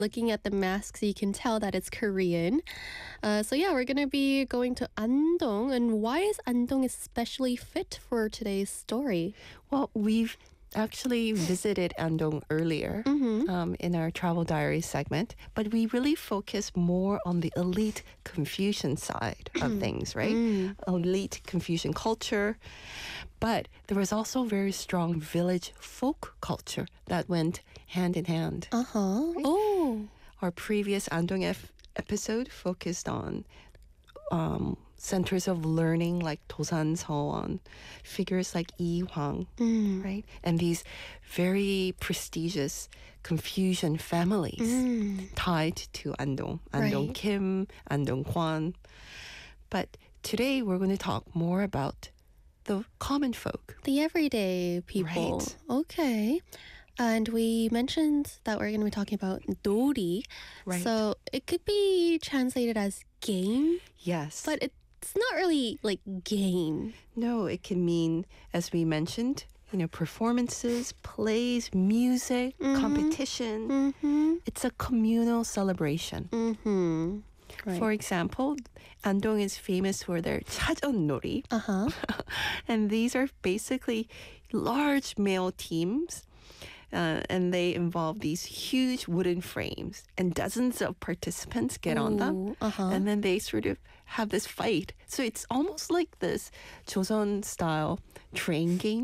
Looking at the masks, you can tell that it's Korean. So yeah, we're gonna be going to Andong. And why is Andong especially fit for today's story? Well, we've actually visited Andong earlier in our travel diary segment, but we really focus more on the elite Confucian side of things, right? Elite Confucian culture. But there was also very strong village folk culture that went hand in hand. Uh-huh. Oh. Our previous Andong episode focused on centers of learning like Dosan Seowon, figures like Yi Hwang, right? And these very prestigious Confucian families tied to Andong. Andong Right. Kim, Andong Kwan. But today we're going to talk more about the common folk. The everyday people. Right. Okay. And we mentioned that we're going to be talking about Dori. Right. So it could be translated as game, Yes. but it's not really like game. No, it can mean, as we mentioned, performances, plays, music, competition. It's a communal celebration. Right. For example, Andong is famous for their 차전놀이. Uh-huh. And these are basically large male teams. And they involve these huge wooden frames, and dozens of participants get on them. Ooh, uh-huh. And then they sort of have this fight. So it's almost like this Joseon style train game,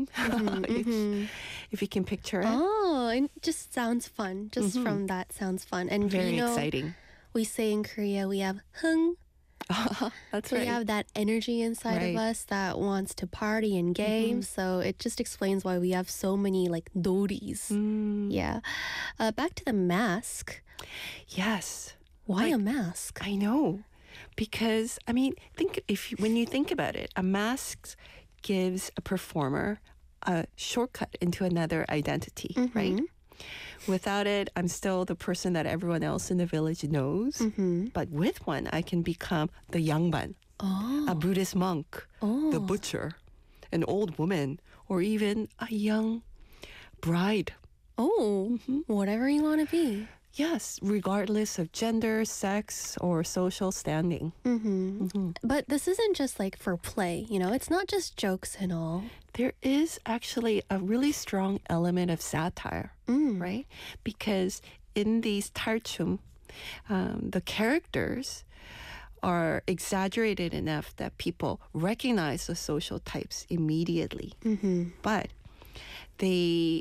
if you can picture it. Oh, it just sounds fun. Just from that sounds fun. And Very you know, exciting. we say in Korea we have hung. That's We right. have that energy inside of Right. us that wants to party and game. So it just explains why we have so many like doris. Yeah. Back to the mask. Yes. Why a mask? I know. Because, I mean, when you think about it, a mask gives a performer a shortcut into another identity, right? Without it, I'm still the person that everyone else in the village knows. But with one, I can become the yangban, a Buddhist monk, the butcher, an old woman, or even a young bride. Oh, whatever you want to be. Yes, regardless of gender, sex, or social standing. But this isn't just like for play, it's not just jokes and all. There is actually a really strong element of satire, right? Because in these tarchum, the characters are exaggerated enough that people recognize the social types immediately. But they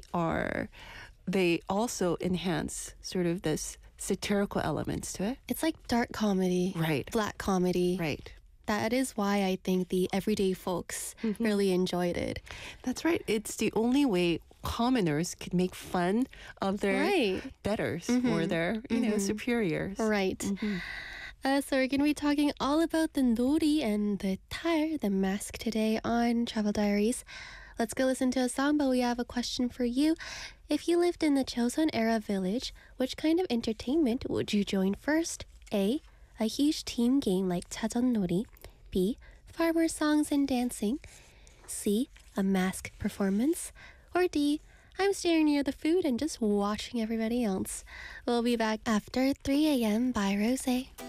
also enhance sort of this satirical elements to it. It's like dark comedy, Right. black comedy. Right. That is why I think the everyday folks really enjoyed it. That's right. It's the only way commoners could make fun of their Right. betters or their, superiors. Right. So we're going to be talking all about the nori and the tar, the mask today on Travel Diaries. Let's go listen to a song, but we have a question for you. If you lived in the Joseon era village, which kind of entertainment would you join first? A huge team game like 차전놀이. B, farmer songs and dancing. C, a mask performance. Or D, I'm staring near the food and just watching everybody else. We'll be back after 3 a.m. by Rosé.